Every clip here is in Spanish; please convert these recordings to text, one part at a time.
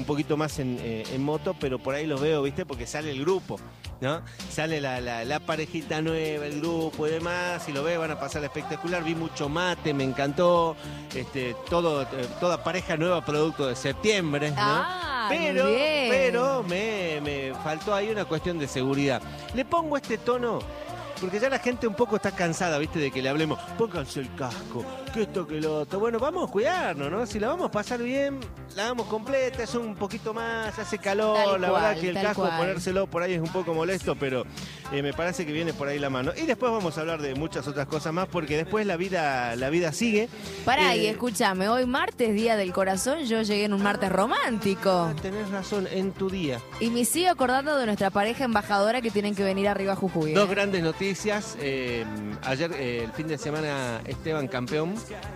un poquito más en moto, pero por ahí los veo, ¿viste? Porque sale el grupo, ¿no? Sale la parejita nueva, el grupo y demás, y lo veo, van a pasar espectacular. Vi mucho mate, me encantó, toda pareja nueva producto de septiembre, ¿no? Pero me faltó ahí una cuestión de seguridad. Le pongo este tono porque ya la gente un poco está cansada, ¿viste? De que le hablemos, pónganse el casco, que esto, que lo otro. Bueno, vamos a cuidarnos, ¿no? Si la vamos a pasar bien, la damos completa, es un poquito más, hace calor, la verdad que el casco, ponérselo por ahí es un poco molesto, pero me parece que viene por ahí la mano. Y después vamos a hablar de muchas otras cosas más, porque después la vida sigue. Pará, y escúchame, hoy martes, Día del Corazón, yo llegué en un martes romántico. Tenés razón, en tu día. Y me sigo acordando de nuestra pareja embajadora que tienen que venir arriba a Jujuy. Dos grandes noticias. Ayer, el fin de semana, Esteban campeón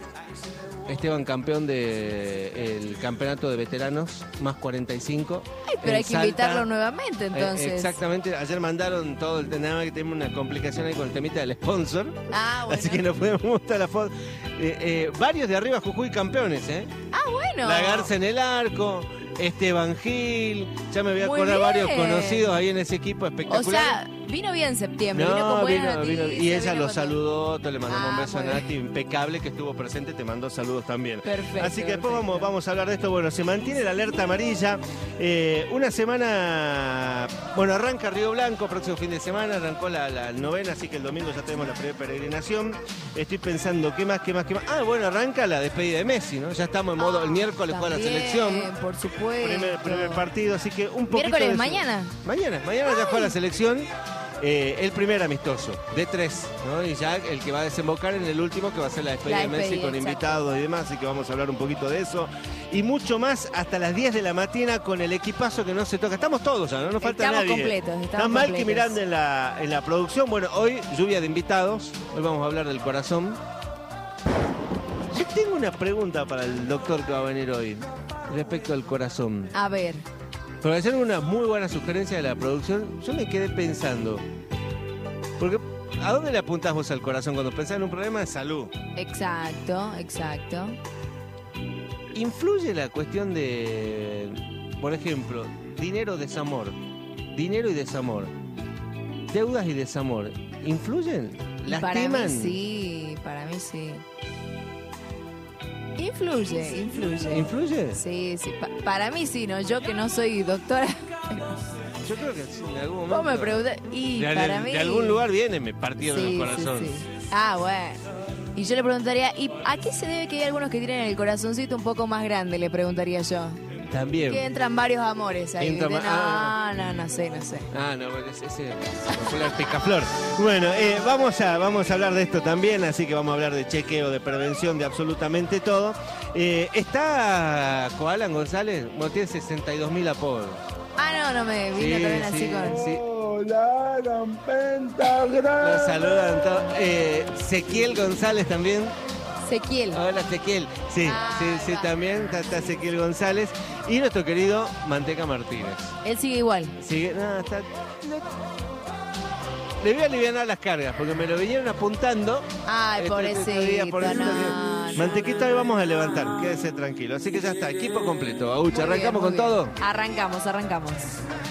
del campeonato de veteranos, más 45. Ay, pero hay que invitarlo nuevamente, entonces. Exactamente, ayer mandaron todo el tema, que tenemos una complicación ahí con el temita del sponsor. Ah, bueno. Así que no podemos mostrar la foto. Varios de arriba Jujuy campeones, ¿eh? Ah, bueno. La Garza en el arco, Esteban Gil, ya me voy a acordar varios conocidos ahí en ese equipo espectacular. O sea, vino bien septiembre, no, vino con buena noticia, y ella lo saludó, le mandamos un beso a Nati, bien. Impecable, que estuvo presente, te mandó saludos también. Perfecto. Así que después vamos a hablar de esto. Bueno, se mantiene la alerta amarilla. Una semana, bueno, arranca Río Blanco, próximo fin de semana, arrancó la novena, así que el domingo ya tenemos la primera peregrinación. Estoy pensando, ¿qué más? Ah, bueno, arranca la despedida de Messi, ¿no? Ya estamos en modo, el miércoles juega la selección. Por supuesto. Primer partido, así que un poquito. ¿Miércoles mañana? Mañana ya juega la selección. El primer amistoso, de 3, ¿no? Y ya el que va a desembocar en el último, que va a ser la despedida de Messi con invitados y demás, así que vamos a hablar un poquito de eso. Y mucho más hasta las 10 de la mañana con el equipazo que no se toca. Estamos todos ya, no nos falta nadie. Estamos mal que mirando en la producción. Bueno, hoy lluvia de invitados, hoy vamos a hablar del corazón. Yo tengo una pregunta para el doctor que va a venir hoy respecto al corazón. A ver. Pero al hacer una muy buena sugerencia de la producción, yo me quedé pensando, porque ¿a dónde le apuntás vos al corazón cuando pensás en un problema de salud? Exacto. ¿Influye la cuestión de, por ejemplo, dinero, desamor, dinero y desamor, deudas y desamor, influyen? ¿Lastiman? Para mí sí. Influye. ¿Influye? Sí. Para mí sí, ¿no? Yo que no soy doctora. Yo creo que sí, en algún momento. Vos me preguntás, y para mí... De algún lugar viene, me partieron el corazón. Sí. Ah, bueno. Y yo le preguntaría, ¿y a qué se debe que hay algunos que tienen el corazoncito un poco más grande? Le preguntaría yo. También. Que entran varios amores ahí. No sé. Ah, no, ese fue la picaflor. Bueno, vamos a hablar de esto también, así que vamos a hablar de chequeo, de prevención, de absolutamente todo. ¿Está Koalan González? Bueno, tiene 62.000 apodos. Ah, no me vino también así con... Sí. Hola, Pentagram. Los saludan todos. Sequiel González también. Sequiel. Hola, Sequiel. Sí, también está Sequiel González. Y nuestro querido Manteca Martínez. Él sigue igual. Le voy a aliviar las cargas, porque me lo vinieron apuntando. Ay, pobrecito. Mantequita, hoy vamos a levantar, quédese tranquilo. Así que ya está, equipo completo. Aucha, ¿arrancamos con todo? Arrancamos.